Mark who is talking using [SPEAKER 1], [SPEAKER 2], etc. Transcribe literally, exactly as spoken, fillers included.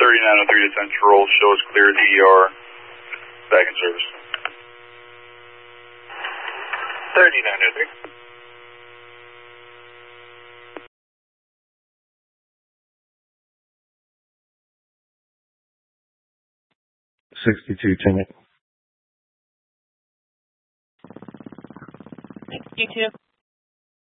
[SPEAKER 1] thirty-nine oh three to Central, show us clear D E R, back in service.
[SPEAKER 2] thirty-nine oh three.
[SPEAKER 3] sixty-two, Timmy.
[SPEAKER 4] sixty-two.